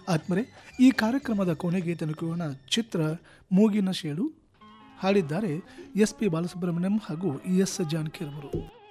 ಆತ್ಮರೆ ಈ ಕಾರ್ಯಕ್ರಮದ ಕೊನೆಗೆ ತಲುಪೋಣ. ಚಿತ್ರ ಮೂಗಿನ ಶೇಡು. ಹಾಡಿದ್ದಾರೆ SP ಬಾಲಸುಬ್ರಹ್ಮಣ್ಯಂ ಹಾಗೂ ES ಜಾನಕಿ ಅವರು.